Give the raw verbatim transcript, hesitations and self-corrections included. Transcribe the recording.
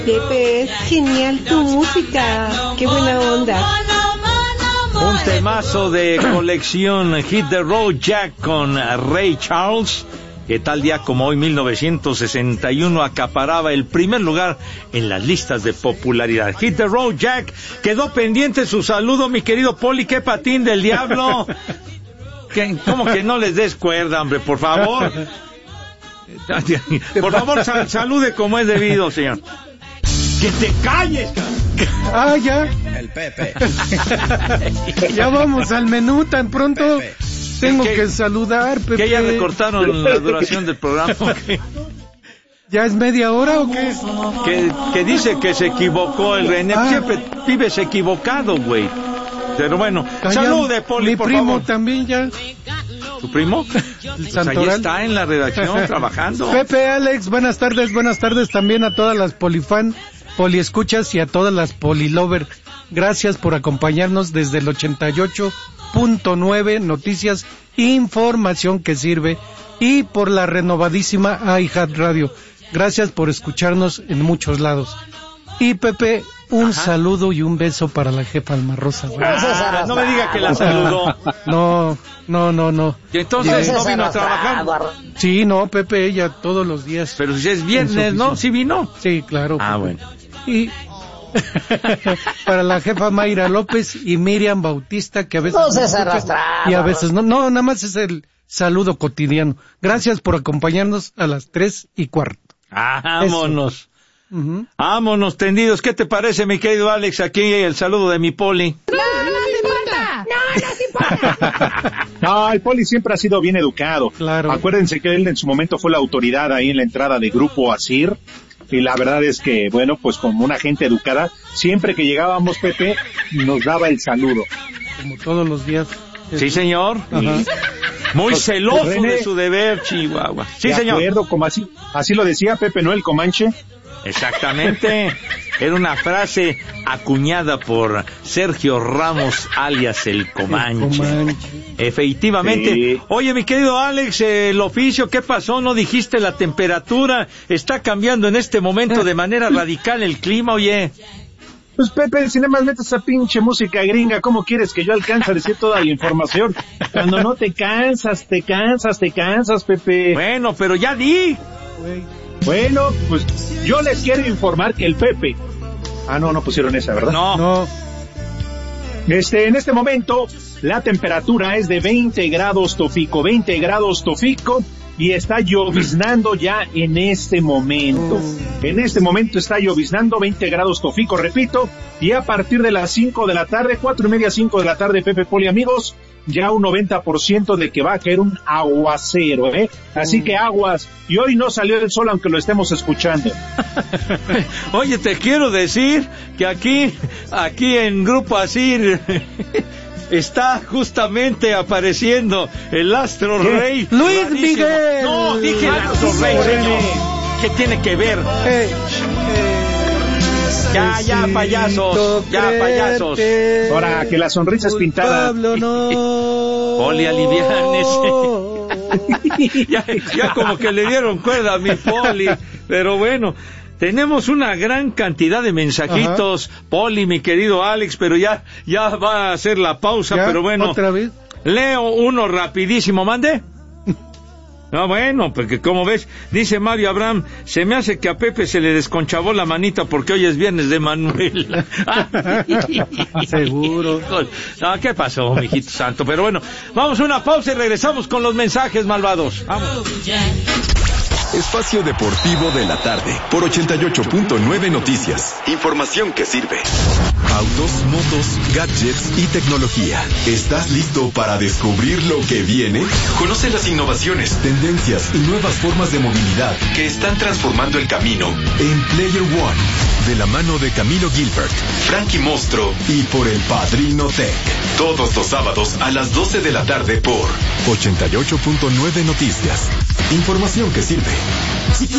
Pepe, es genial tu música. Qué buena onda. Un temazo de colección, Hit the Road Jack con Ray Charles, que tal día como hoy, mil novecientos sesenta y uno, acaparaba el primer lugar en las listas de popularidad. Hit the Road Jack. Quedó pendiente su saludo, mi querido Poli. ¡Qué patín del diablo! ¿Qué? ¿Cómo que no les des cuerda, hombre? Por favor. Por favor, sal- salude como es debido, señor. ¡Que te calles, cabrón! Ah, ya. El Pepe. Ya vamos al menú tan pronto. Pepe. Tengo ¿Qué? que saludar, Pepe. ¿Que ya recortaron la duración del programa? ¿Qué? ¿Ya es media hora o qué? Que, que dice que se equivocó el René. Ah. Siempre vives equivocado, güey. Pero bueno, Ah, salude, ya, Poli, mi por primo favor. también ya. ¿Tu primo? El Pues ahí Santoral. está en la redacción trabajando. Pepe, Alex, buenas tardes, buenas tardes también a todas las polifan, poliescuchas y a todas las polilover. Gracias por acompañarnos desde el ochenta y ocho punto nueve, noticias, información que sirve, y por la renovadísima iHeart Radio. Gracias por escucharnos en muchos lados. Y Pepe, un Ajá. saludo y un beso para la jefa Alma Rosa. güey. Ah, no me diga que la saludó. No, no, no, no. Y entonces Sí. no vino a trabajar. Sí, no, Pepe, ella todos los días. Pero si es viernes, ¿no? ¿Sí vino? Sí, claro. Ah, Pepe. bueno. Y para la jefa Mayra López y Miriam Bautista, que a veces No se nos escucha arrastraba. y a veces no. No, nada más es el saludo cotidiano. Gracias por acompañarnos a las tres y cuarto. Vámonos. Ujú. Vámonos tendidos. ¿Qué te parece, mi querido Alex? Aquí el saludo de mi Poli. No, el Poli siempre ha sido bien educado. Claro. Acuérdense que él en su momento fue la autoridad ahí en la entrada de Grupo Asir. Y la verdad es que, bueno, pues como una gente educada, siempre que llegábamos, Pepe, nos daba el saludo. Como todos los días. Sí, señor. Ajá. Muy Pues, celoso René, de su deber, Chihuahua. Sí, de señor. acuerdo, como así, así lo decía Pepe Noel Comanche. Exactamente. Era una frase acuñada por Sergio Ramos, alias el Comanche. El Comanche. Efectivamente. Sí. Oye, mi querido Alex, eh, el oficio, ¿qué pasó? ¿No dijiste la temperatura? Está cambiando en este momento de manera radical el clima, oye. Pues Pepe, si nada más metes esa pinche música gringa, ¿cómo quieres que yo alcance a decir toda la información? Cuando no te cansas, te cansas, te cansas, Pepe. Bueno, pero ya di. Güey. Bueno, pues yo les quiero informar que el Pepe... Ah, no, no pusieron esa, ¿verdad? No. No. Este, en este momento, la temperatura es de veinte grados Tofico, veinte grados Tofico, y está lloviznando ya en este momento. En este momento está lloviznando, veinte grados Tofico, repito, y a partir de las cinco de la tarde, cuatro y media, cinco de la tarde, Pepe Poli, amigos, ya un noventa por ciento de que va a caer un aguacero, ¿eh? Así que aguas, y hoy no salió el sol aunque lo estemos escuchando. Oye, te quiero decir que aquí, aquí en Grupo Asir, está justamente apareciendo el Astro ¿Qué? Rey. Luis Rarísimo. Miguel. No, dije el Astro Rey, señor. ¿Qué tiene que ver? Eh, Ya, ya, payasos, ya, payasos. Ahora, que la sonrisa es pintada. Pablo, no. Poli, aliviánese. ya, ya como que le dieron cuerda a mi Poli, pero bueno. Tenemos una gran cantidad de mensajitos, Ajá. Poli, mi querido Alex, pero ya, ya va a hacer la pausa, ¿Ya? pero bueno. ¿Otra vez? Leo uno rapidísimo, mande. No, bueno, porque como ves, dice Mario Abraham, se me hace que a Pepe se le desconchavó la manita porque hoy es viernes de Manuel. Seguro. No, ¿qué pasó, mijito santo? Pero bueno, vamos a una pausa y regresamos con los mensajes malvados. Vamos. Espacio Deportivo de la Tarde, por ochenta y ocho punto nueve Noticias. Información que sirve. Autos, motos, gadgets y tecnología. ¿Estás listo para descubrir lo que viene? Conoce las innovaciones, tendencias y nuevas formas de movilidad que están transformando el camino en Player One. De la mano de Camilo Gilbert, Frankie Mostro y por el Padrino Tech. Todos los sábados a las doce de la tarde por ochenta y ocho punto nueve Noticias. Información que sirve. Si